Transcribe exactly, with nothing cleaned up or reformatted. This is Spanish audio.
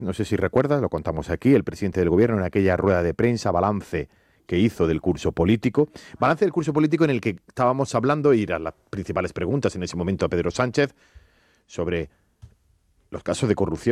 no sé si recuerdas, lo contamos aquí, el presidente del gobierno en aquella rueda de prensa, balance que hizo del curso político. Balance del curso político en el que estábamos hablando, y eran las principales preguntas en ese momento a Pedro Sánchez, sobre los casos de corrupción